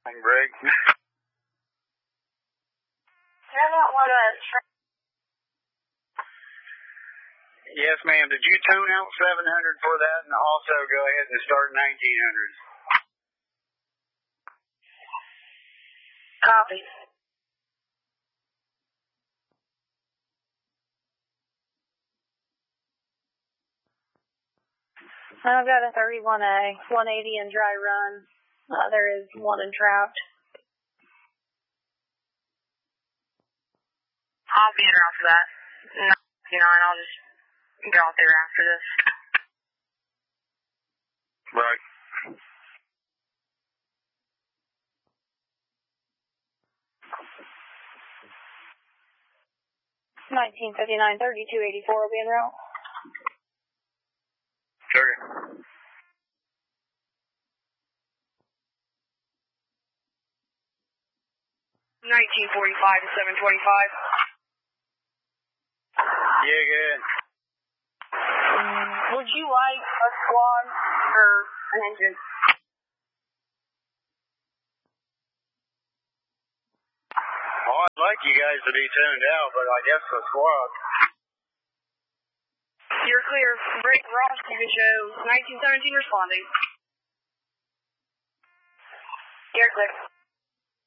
Break. Yes, ma'am. Did you tune out 700 for that and also go ahead and start 1900? Copy. I've got a 31A, 180 in dry run. There is one in trapped. I'll be in around for that. 99, I'll just go out there after this. Right. $19.59, 32.84 will be en route. Sure. 1945 to 725. Yeah, good. Would you like a squad or an engine? Oh, I'd like you guys to be tuned out, but I guess the squad. You're clear. Break Ross, you can show 1917 responding. You're clear.